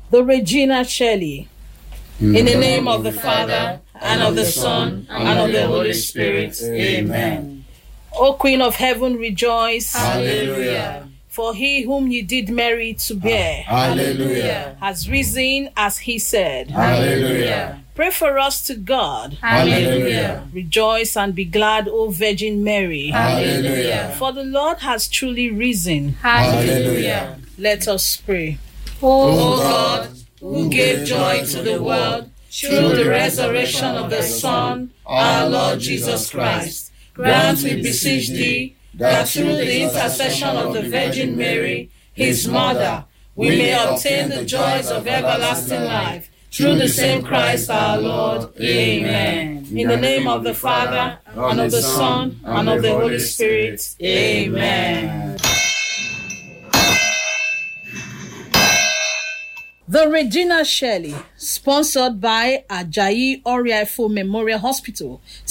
The Regina Shelley. In the name of the Father, and of the Son, and of the Holy Spirit. Amen. O Queen of Heaven, rejoice. Hallelujah. For he whom you did marry to bear Hallelujah. has risen as he said. Hallelujah. Pray for us to God. Hallelujah. Rejoice and be glad, O Virgin Mary. Hallelujah. For the Lord has truly risen. Hallelujah. Let us pray. O God, who gave joy to the world through the resurrection of the Son, our Lord Jesus Christ, grant, we beseech thee, that through the intercession of the Virgin Mary, his mother, we may obtain the joys of everlasting life, through the same Christ our Lord. Amen. In the name of the Father, and of the Son, and of the Holy Spirit. Amen. The Regina Shelley, sponsored by Ajayi Oriaifo Memorial Hospital,